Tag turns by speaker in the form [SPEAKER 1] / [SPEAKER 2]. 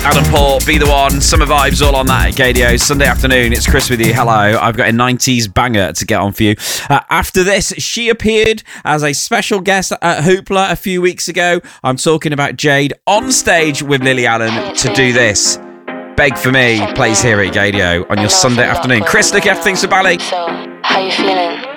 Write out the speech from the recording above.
[SPEAKER 1] Adam Paul, Be The One, summer vibes all on that at Gadio. Sunday afternoon, it's Chris with you. Hello, I've got a 90s banger to get on for you. After this, she appeared as a special guest at Hoopla a few weeks ago. I'm talking about Jade on stage with Lily Allen to do this. Beg For Me plays here at Gadio on your Sunday afternoon. Chris, looking after things for Bally.
[SPEAKER 2] So, how you feeling?